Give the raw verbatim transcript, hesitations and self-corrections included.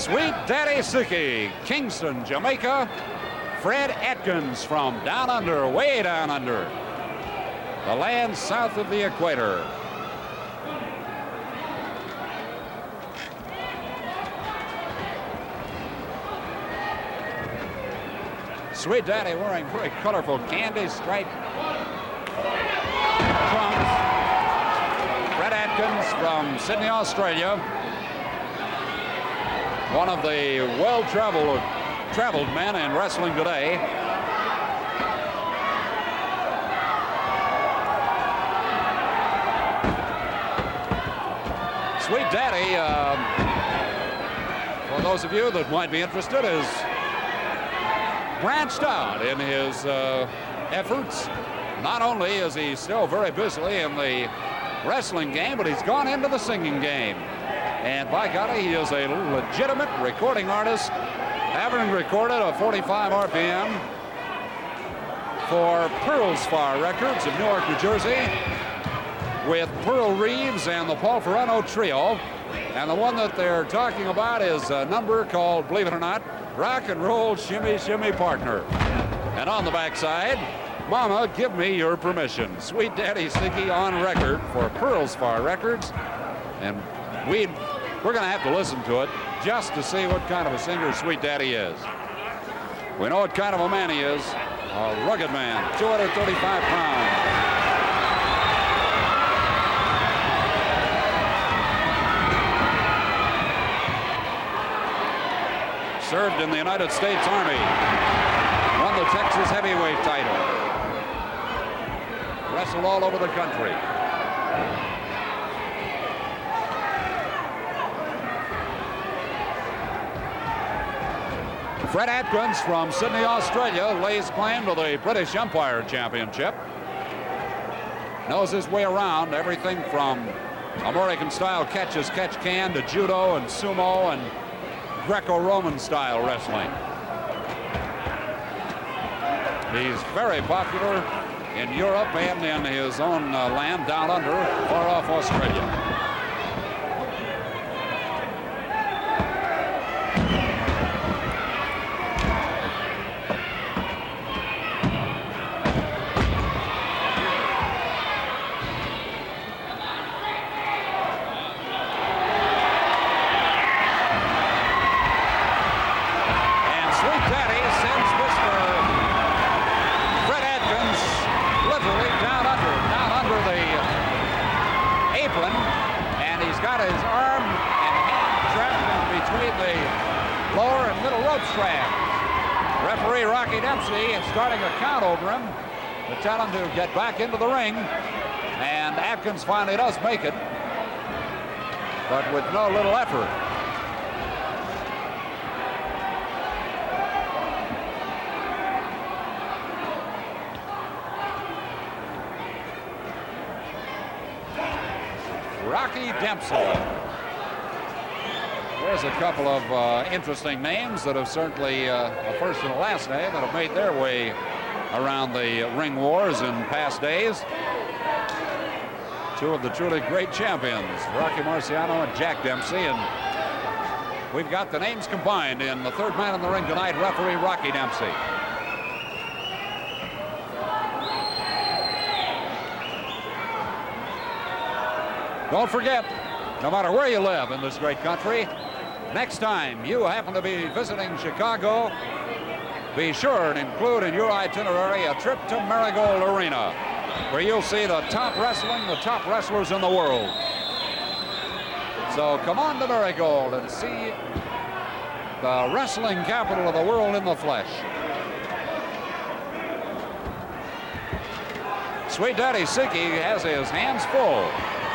Sweet Daddy Sicky, Kingston, Jamaica. Fred Atkins from down under, way down under, the land south of the equator. Sweet Daddy wearing very colorful candy stripe trunks. Fred Atkins from Sydney, Australia. One of the well-traveled traveled men in wrestling today. Sweet Daddy, uh, for those of you that might be interested, is branched out in his uh, efforts. Not only is he still very busily in the wrestling game, but he's gone into the singing game. And by golly, he is a legitimate recording artist, having recorded a forty-five R P M for Pearl's Far Records of Newark, New Jersey, with Pearl Reeves and the Paul Ferrano Trio. And the one that they're talking about is a number called, believe it or not, Rock and Roll Shimmy Shimmy Partner. And on the backside, Mama, Give Me Your Permission. Sweet Daddy Sicky on record for Pearl's Far Records. And we, we're going to have to listen to it just to see what kind of a singer Sweet Daddy is. We know what kind of a man he is. A rugged man, two hundred thirty-five pounds. Served in the United States Army. Won the Texas heavyweight title. Wrestled all over the country. Fred Atkins from Sydney, Australia, lays claim to the British Empire Championship. Knows his way around everything from American-style catch-as-catch-can to judo and sumo and Greco-Roman style wrestling. He's very popular in Europe and in his own uh, land down under, far off Australia. Referee Rocky Dempsey is starting a count over him to tell him to get back into the ring, and Atkins finally does make it, but with no little effort. Rocky Dempsey. There's a couple of uh, interesting names that have certainly uh, a first and a last name that have made their way around the ring wars in past days. Two of the truly great champions, Rocky Marciano and Jack Dempsey, and we've got the names combined in the third man in the ring tonight, referee Rocky Dempsey. Don't forget, no matter where you live in this great country, next time you happen to be visiting Chicago, be sure and include in your itinerary a trip to Marigold Arena, where you'll see the top wrestling, the top wrestlers in the world. So come on to Marigold and see the wrestling capital of the world in the flesh. Sweet Daddy Sicky has his hands full